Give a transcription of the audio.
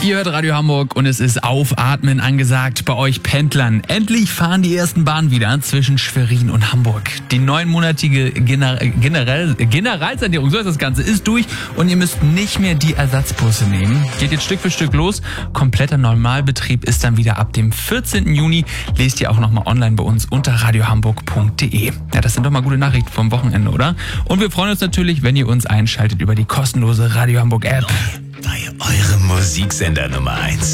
Ihr hört Radio Hamburg und es ist Aufatmen angesagt bei euch Pendlern. Endlich fahren die ersten Bahnen wieder zwischen Schwerin und Hamburg. Die 9-monatige Generalsanierung, so ist das Ganze, ist durch und ihr müsst nicht mehr die Ersatzbusse nehmen. Geht jetzt Stück für Stück los. Kompletter Normalbetrieb ist dann wieder ab dem 14. Juni. Lest ihr auch nochmal online bei uns unter radiohamburg.de. Ja, das sind doch mal gute Nachrichten vom Wochenende, oder? Und wir freuen uns natürlich, wenn ihr uns einschaltet über die kostenlose Radio Hamburg App. Bei eurem Musiksender Nummer 1.